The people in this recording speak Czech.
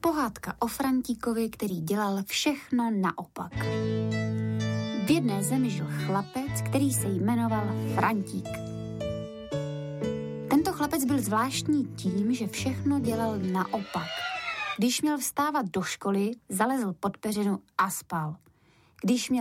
Pohádka o Frantíkovi, který dělal všechno naopak. V jedné zemi žil chlapec, který se jmenoval Frantík. Tento chlapec byl zvláštní tím, že všechno dělal naopak. Když měl vstávat do školy, zalezl pod peřinu a spal. Když měl